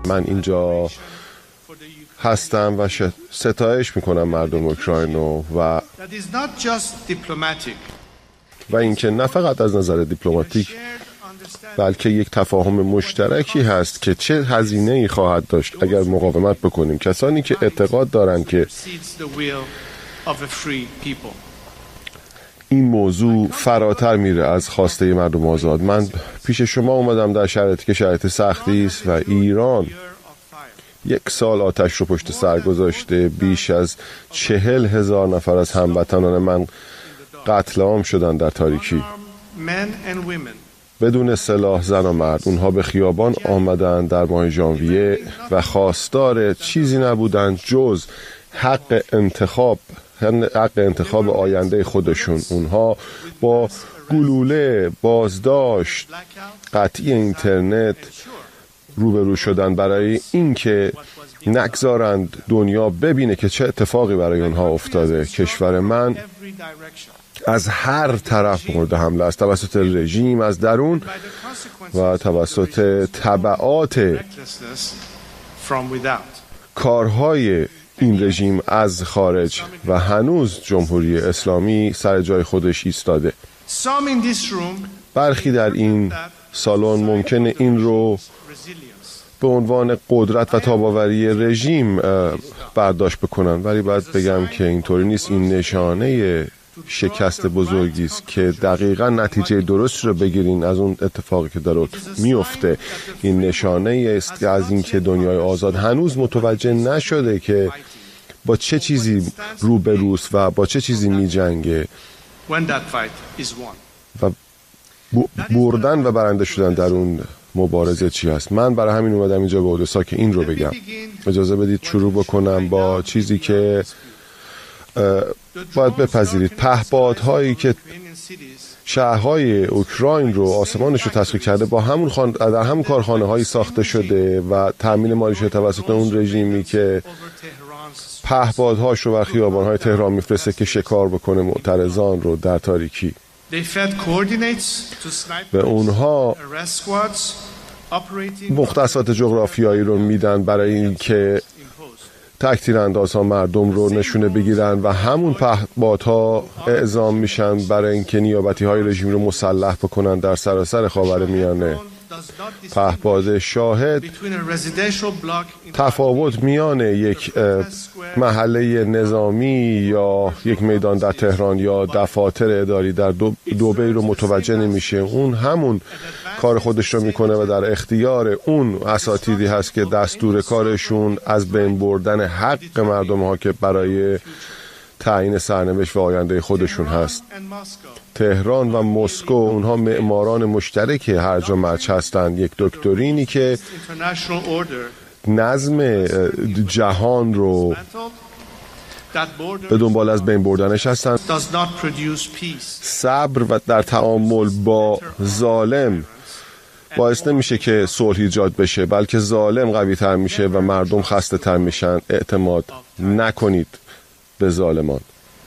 من اینجا هستم و ستایش میکنم مردم اوکراین و اینکه نه فقط از نظر دیپلماتیک بلکه یک تفاهم مشترکی هست که چه هزینه‌ای خواهد داشت اگر مقاومت بکنیم. کسانی که اعتقاد دارند که این موضوع فراتر میره از خواسته مردم آزاد. من پیش شما اومدم در شرایطی که شرایط سختی است و ایران 1 سال آتش رو پشت سر گذاشته. بیش از 40,000 نفر از هموطنان من قتل عام شدن در تاریکی بدون سلاح، زن و مرد. اونها به خیابان آمدن در ماه ژانویه و خواستار چیزی نبودن جز حق انتخاب آینده خودشون. اونها با گلوله، بازداشت، قطعی اینترنت روبرو شدن برای اینکه نگذارند دنیا ببینه که چه اتفاقی برای اونها افتاده. کشور من از هر طرف مورد حمله است، توسط رژیم از درون و توسط تبعات کارهای این رژیم از خارج و هنوز جمهوری اسلامی سر جای خودش ایستاده. برخی در این سالن ممکنه این رو به عنوان قدرت و تاباوری رژیم برداشت بکنن، ولی باید بگم که اینطوری نیست. این نشانه شکست بزرگی است که دقیقاً نتیجه درست رو بگیرین از اون اتفاقی که داره میفته. این نشانه است که از این که دنیای آزاد هنوز متوجه نشده که با چه چیزی روبروست و با چه چیزی میجنگه و بردن و برنده شدن در اون مبارزه چی هست. من برای همین اومدم اینجا به اودسا که این رو بگم. اجازه بدید شروع بکنم با چیزی که باید بپذیرید. پهپادهایی که شهرهای اوکراین رو، آسمانش رو تسخیر کرده، با همون در همون کارخانه هایی ساخته شده و تامین مالی شده توسط اون رژیمی که پهپادهاش رو بر خیابان‌های تهران میفرسته که شکار بکنه معترضان رو در تاریکی. به اونها مختصات جغرافیایی رو میدن برای اینکه تک‌تیراندازها مردم رو نشونه بگیرن و همون پهپادها اعزام میشن برای اینکه نیابتی‌های رژیم رو مسلح بکنن در سراسر خاورمیانه. پهپاد شاهد تفاوت میان یک محله نظامی یا یک میدان در تهران یا دفاتر اداری در دبی رو متوجه نمیشه. اون همون کار خودش رو میکنه و در اختیار اون اساتیدی هست که دستور کارشون از بین بردن حق مردم ها که برای تعیین سرنوشت و آینده خودشون هست. تهران و مسکو اونها معماران مشترک هرج و مرج هستند. یک دکترینی که نظم جهان رو به دنبال از بین بردنش هستند. صبر و در تعامل با ظالم باعث نمیشه که صلح ایجاد بشه، بلکه ظالم قوی تر میشه و مردم خسته تر میشن. اعتماد نکنید به ظالمان.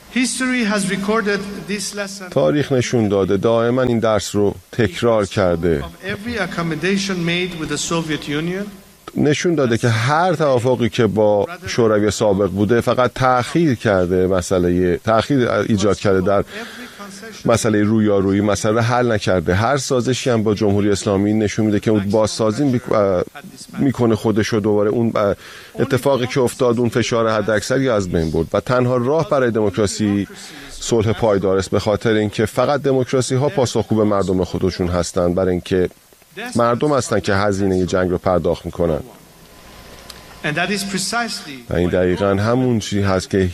تاریخ نشون داده، دائما این درس رو تکرار کرده، نشون داده که هر توافقی که با شوروی سابق بوده فقط تأخیر ایجاد کرده در مسئله رویارویی، مسئله حل نکرده. هر سازشی هم با جمهوری اسلامی نشون میده که اون بازسازی میکنه خودشو، دوباره اون اتفاقی که افتاد اون فشار حداکثری از بین برد و تنها راه برای دموکراسی صلح پایدار است، به خاطر اینکه فقط دموکراسی ها پاسخگو به مردم خودشون هستن، برای اینکه مردم هستن که هزینه جنگ رو پرداخت میکنن. و این دقیقاً همون چیزی هست که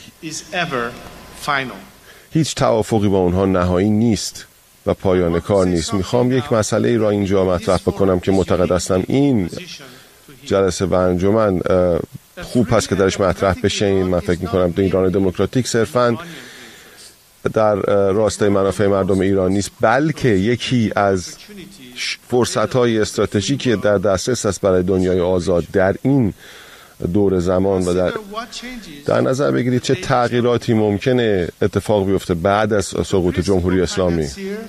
هیچ توافقی با اونها نهایی نیست و پایان کار نیست. میخوام یک مسئله ای را اینجا مطرح بکنم که معتقد هستم این جلسه و انجمن خوب هست که درش مطرح بشه. من فکر میکنم ایران دموکراتیک صرفاً در راستای منافع مردم ایران نیست، بلکه یکی از فرصت‌های استراتژیکی در دسترس است برای دنیای آزاد در این دور زمان و در نظر بگیرید چه تغییراتی ممکنه اتفاق بیفته بعد از سقوط جمهوری اسلامی.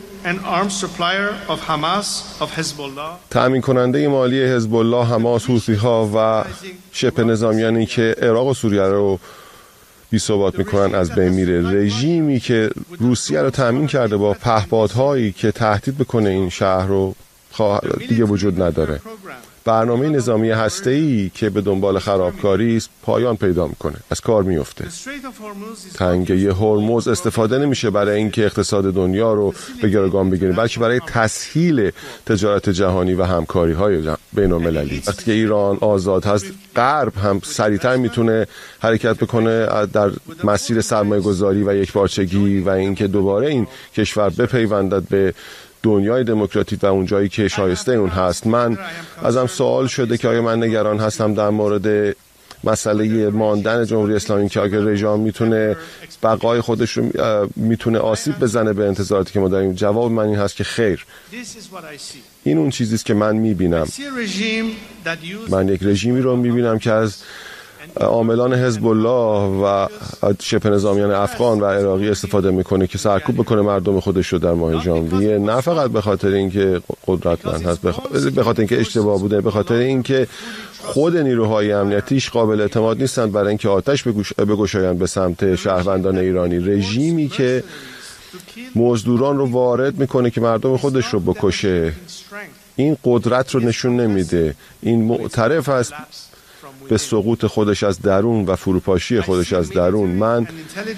تأمین کننده مالی حزب الله، حماس، حوثی‌ها و شبه نظامیانی که عراق و سوریه رو بی‌ثبات میکنن از بین میره. رژیمی که روسیه رو تأمین کرده با پهپادهایی که تهدید بکنه این شهر رو دیگه وجود نداره. برنامه نظامی هسته‌ای که به دنبال خرابکاری است پایان پیدا میکنه، از کار میفته. تنگه هرمز استفاده نمیشه برای اینکه اقتصاد دنیا رو به گروگان بگیره، بلکه برای تسهیل تجارت جهانی و همکاری‌های بین‌المللی. وقتی که ایران آزاد هست، غرب هم سریعتر میتونه حرکت بکنه در مسیر سرمایه‌گذاری و یکپارچگی و اینکه دوباره این کشور بپیوندد به دنیای دموکراتیک و اون جایی که شایسته اون هست. من ازم سوال شده که آیا من نگران هستم در مورد مسئله ماندن جمهوری اسلامی، که اگر رژیم میتونه بقای خودش رو میتونه آسیب بزنه به انتظاراتی که ما داریم. جواب من این هست که خیر. این اون چیزی است که من میبینم. من یک رژیمی رو میبینم که از عاملان حزب الله و شبه نظامیان افغان و عراقی استفاده میکنه که سرکوب بکنه مردم خودش رو در ماه ژانویه، نه فقط به خاطر اینکه قدرتمند هست، به خاطر اینکه اشتباه بوده، به خاطر اینکه خود نیروهای امنیتیش قابل اعتماد نیستند برای اینکه آتش بگشایند به سمت شهروندان ایرانی. رژیمی که مزدوران رو وارد میکنه که مردم خودش رو بکشه، این قدرت رو نشون نمیده. این معترف است به سقوط خودش از درون و فروپاشی خودش از درون. من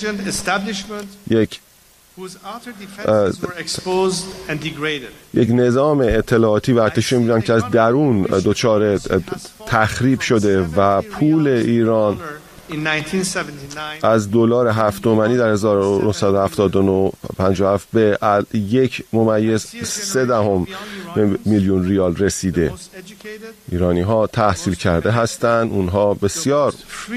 یک نظام اطلاعاتی و ارتشی می‌بینم که از درون دچار تخریب شده و پول ایران از دلار 7 تومانی در 1979 57 به 1.3 میلیون ریال رسیده. ایرانی ها تحصیل کرده هستند، اونها بسیار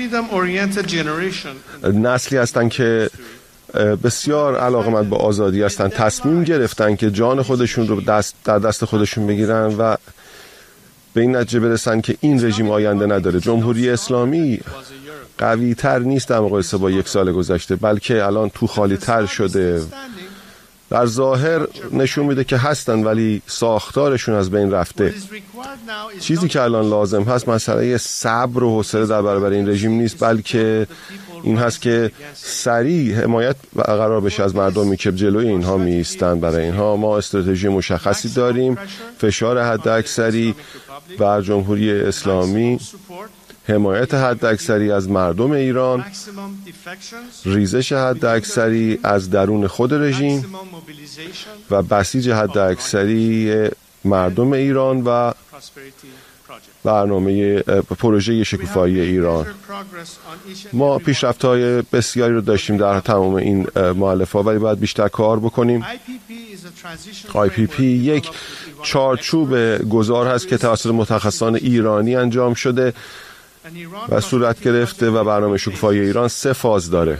نسلی هستند که بسیار علاقمند به آزادی هستند، تصمیم گرفتن که جان خودشون رو در دست خودشون بگیرن و به این نتیجه برسن که این رژیم آینده نداره. جمهوری اسلامی قوی تر نیست در مقایسه با یک سال گذشته، بلکه الان تو خالی تر شده. در ظاهر نشون میده که هستن ولی ساختارشون از بین رفته. چیزی که الان لازم هست مسئله صبر و حوصله در برابر این رژیم نیست، بلکه این هست که سریع حمایت قرار بشه از مردمی که جلوی اینها میایستن. برای اینها ما استراتژی مشخصی داریم، فشار حداکثری بر جمهوری اسلامی، حمایت حداکثری از مردم ایران، ریزش حداکثری از درون خود رژیم و بسیج حداکثری مردم ایران و برنامه پروژه شکوفایی ایران. ما پیشرفت‌های بسیاری رو داشتیم در تمام این مؤلفه‌ها، ولی باید بیشتر کار بکنیم. IPP یک چارچوب گذار هست که توسط متخصصان ایرانی انجام شده و صورت گرفته و برنامه شکوفایی ایران 3 فاز داره: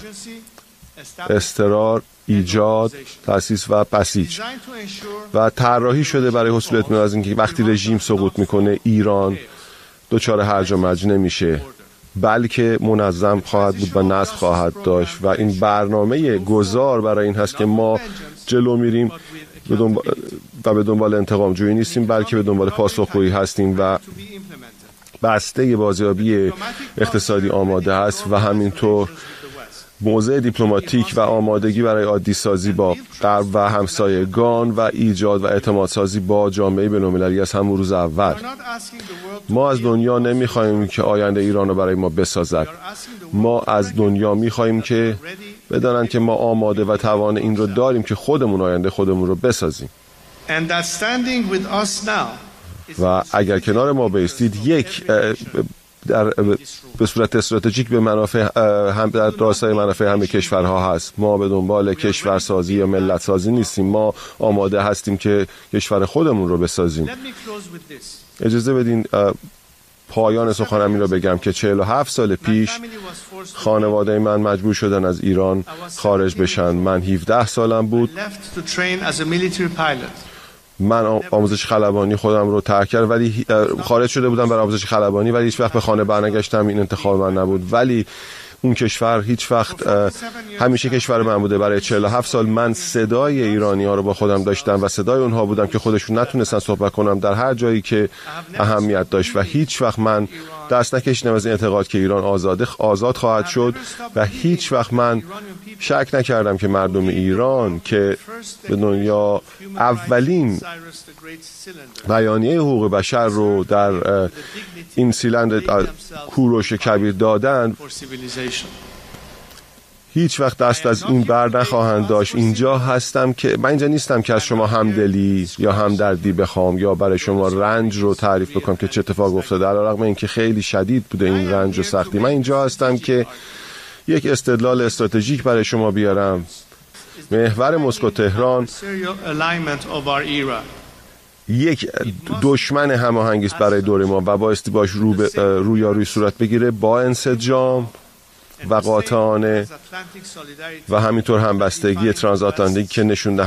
اضطرار، ایجاد، تأسیس و بسیج. و طراحی شده برای حصول اطمینان از اینکه وقتی رژیم سقوط میکنه ایران دچار هرج و مرج نمیشه، بلکه منظم خواهد بود و نسل خواهد داشت. و این برنامه گذار برای این هست که ما جلو میریم و به دنبال انتقام جویی نیستیم، بلکه به دنبال پاسخگویی هستیم و بسته بازیابی اقتصادی آماده است و همینطور موضع دیپلماتیک و آمادگی برای عادی سازی با غرب و همسایگان و ایجاد و اعتماد سازی با جامعه بین‌المللی از همون روز اول. ما از دنیا نمیخوایم که آینده ایران رو برای ما بسازد. ما از دنیا میخوایم که بدانند که ما آماده و توان این رو داریم که خودمون آینده خودمون رو بسازیم. و اگر کنار ما بایستید، یک به صورت استراتژیک به منافع هم در راستای منافع همه کشورها هست. ما به دنبال کشورسازی یا ملت سازی نیستیم، ما آماده هستیم که کشور خودمون رو بسازیم. اجازه بدین پایان سخنم این رو بگم که 47 سال پیش خانواده من مجبور شدن از ایران خارج بشن. من 17 سالم بود. من آموزش خلبانی خودم رو ترک کرد، ولی خارج شده بودم برای آموزش خلبانی، ولی هیچ وقت به خانه برنگشتم. این انتخاب من نبود، ولی اون کشور هیچ وقت همیشه کشور من بوده. برای 47 سال من صدای ایرانی ها رو با خودم داشتم و صدای اونها بودم که خودشون نتونستن صحبت کنم در هر جایی که اهمیت داشت، و هیچ وقت من دست نکشیدم از این اعتقاد که ایران آزاد خواهد شد، و هیچ وقت من شک نکردم که مردم ایران که به دنیا اولین بیانیه حقوق بشر رو در این سیلند کوروش کبیر دادن، هیچ وقت دست از این بر نخواهند داشت. اینجا هستم که من اینجا نیستم که از شما همدلی یا همدردی بخوام یا برای شما رنج رو تعریف بکنم که چه اتفاق افتاده، علیرغم اینکه خیلی شدید بوده این رنج و سختی. من اینجا هستم که یک استدلال استراتژیک برای شما بیارم. محور مسکو تهران یک دشمن هماهنگی است برای دوره ما و بایستی باش روی صورت بگیره با انسجام و قاطعانه و همینطور همبستگی ترانزاتلانتیک که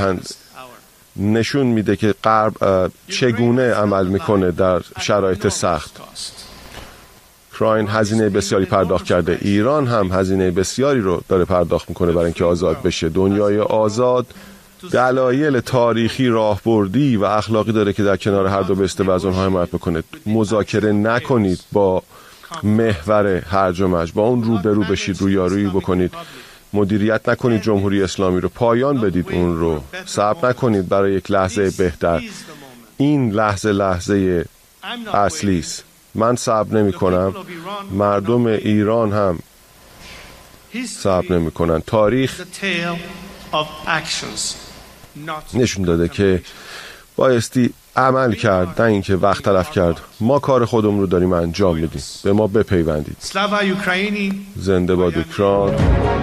نشون میده که غرب چگونه عمل میکنه در شرایط سخت. اوکراین هزینه بسیاری پرداخت کرده، ایران هم هزینه بسیاری رو داره پرداخت میکنه برای اینکه آزاد بشه. دنیای آزاد دلایل تاریخی، راهبردی و اخلاقی داره که در کنار هر دو بسته و از اونها حمایت بکنه. مذاکره نکنید با محور هرج و مرج، با اون روبرو بشید، رویارویی بکنید. مدیریت نکنید جمهوری اسلامی رو، پایان بدید اون رو، صبر نکنید برای یک لحظه بهتر. این لحظه اصلی است. من صبر نمی کنم، مردم ایران هم صبر نمی کنن. تاریخ نشون داده که بایستی عمل کرد، نه اینکه وقت تلف کرد. ما کار خودمون رو داریم انجام میدیم، به ما بپیوندید. زنده باد اوکراین.